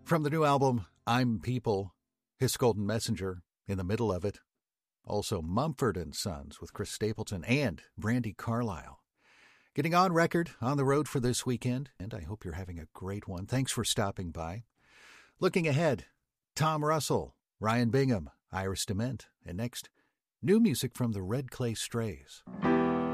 From the new album, I'm People, His Golden Messenger, in the middle of it. Also Mumford & Sons with Chris Stapleton and Brandi Carlile. Getting on record on the road for this weekend, and I hope you're having a great one. Thanks for stopping by. Looking ahead, Tom Russell, Ryan Bingham, Iris DeMent, and next, new music from the Red Clay Strays.